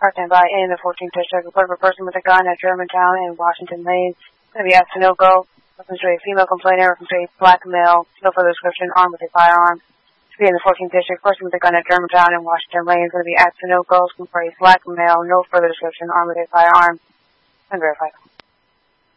Stand by in the 14th District. Report of a person with a gun at Germantown and Washington Lanes. Going to be at Sunoco. Reference to a female complainer. Reference to a black male. No further description. Armed with a firearm. To be in the 14th District. Person with a gun at Germantown and Washington Lanes. Going to be at Sunoco. Looking for a black male. No further description. Armed with a firearm. Unverified.